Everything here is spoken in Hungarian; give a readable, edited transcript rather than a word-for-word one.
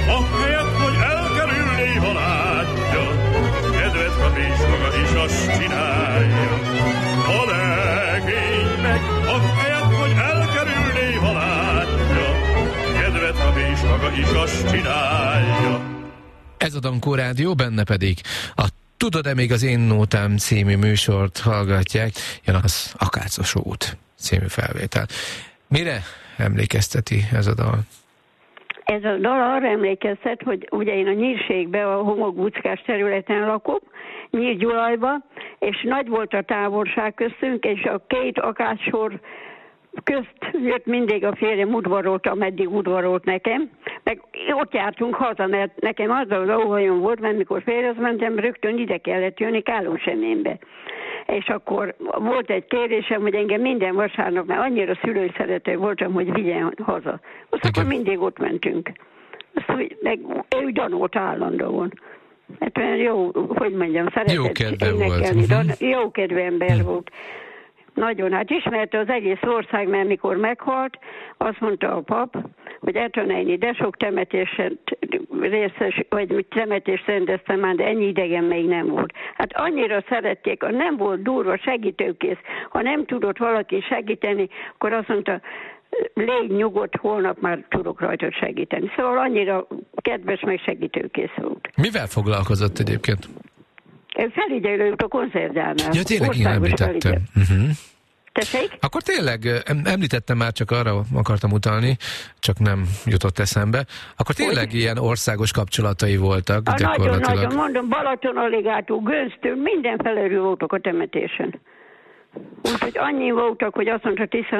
ahelyett, hogy elkerülné, ha látja, kedvet kap és maga is azt csinálja. A legény meg ahelyett, hogy elkerülné, ha látja, kedvet kap és maga is azt csinálja. Ez a Dankó Rádió, benne pedig a Tudod-e még az én nótám című műsort hallgatják, jön az Akácos út című felvétel. Mire emlékezteti ez a dal? Ez a dal arra emlékeztet, hogy ugye én a Nyírségben, a homokbuckás területen lakom, Nyírgyulajba, és nagy volt a távolság köztünk, és a két akácssor közt jött mindig a férjem, udvarolt, ameddig udvarolt nekem, meg ott jártunk haza, mert nekem azzal az óhajom volt, mert mikor férjhez mentem, rögtön ide kellett jönni Kálóseménybe. És akkor volt egy kérésem, hogy engem minden vasárnap, mert annyira szülői szerető voltam, hogy vigyen haza. Azt akkor mindig ott mentünk. Meg ő danolt állandóan. Hát olyan jó, hogy mondjam, szeretett énekelni. Jó kedvű ember volt. Nagyon, hát ismerte az egész ország, mert mikor meghalt, azt mondta a pap, hogy Etőnéni, de sok temetésen részes, vagy temetést rendeztem már, de ennyi idegen még nem volt. Hát annyira szerették, ha nem volt durva, segítőkész, ha nem tudott valaki segíteni, akkor azt mondta, légy nyugodt, holnap már tudok rajtad segíteni. Szóval annyira kedves, meg segítőkész volt. Mivel foglalkozott egyébként? Felügyelő a konzervgyárnál. Ja, tényleg, igen, említettem. Tessék? Akkor tényleg, említettem már, csak arra akartam utalni, csak nem jutott eszembe. Akkor tényleg ilyen országos kapcsolatai voltak gyakorlatilag. Nagyon, mondom, Balaton-Aligától, Gönztől, mindenfelelő voltak a temetésen. Úgyhogy annyi voltak, hogy azt mondta,